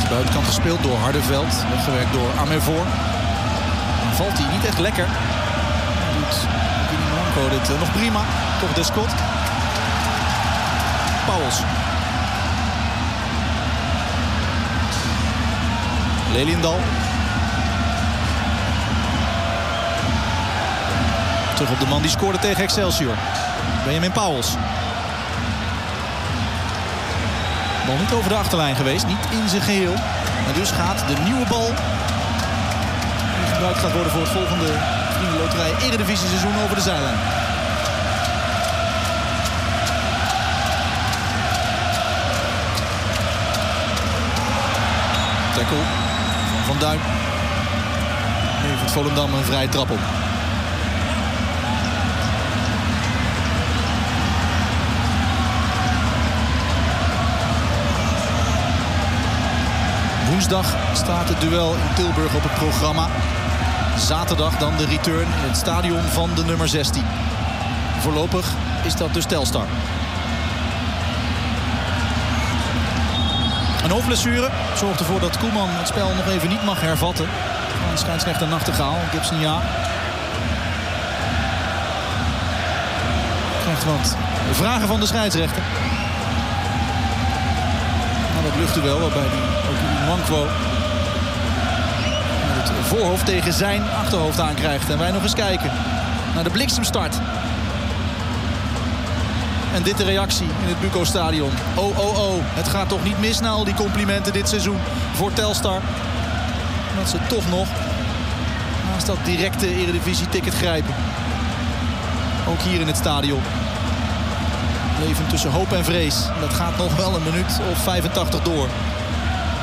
Buitenkant gespeeld door Hardenveld. Weggewerkt door Amervoort. Dan valt hij niet echt lekker. Doet Nwankwo dit nog prima. Toch Descott. Pauwels. Leliendal. Terug op de man die scoorde tegen Excelsior. Benjamin Pauwels. Bal niet over de achterlijn geweest. Niet in zijn geheel. En dus gaat de nieuwe bal, die gebruikt gaat worden voor het volgende Vriendenloterij Eredivisie seizoen, over de zijlijn. Tackle van Van Duin. Levert Volendam een vrije trap op. Woensdag staat het duel in Tilburg op het programma. Zaterdag dan de return in het stadion van de nummer 16. Voorlopig is dat dus Telstar. Een hoofdblessure zorgt ervoor dat Koeman het spel nog even niet mag hervatten. Van scheidsrechter Nachtegaal, Gibson ja. Krijgt wat vragen van de scheidsrechter. Nou, dat luchtduel waarbij die Nwankwo het voorhoofd tegen zijn achterhoofd aankrijgt. En wij nog eens kijken naar de bliksemstart. En dit de reactie in het Buco-stadion. Oh, het gaat toch niet mis na al die complimenten dit seizoen voor Telstar. Dat ze toch nog naast dat directe Eredivisie-ticket grijpen. Ook hier in het stadion. Leven tussen hoop en vrees. Dat gaat nog wel een minuut of 85 door.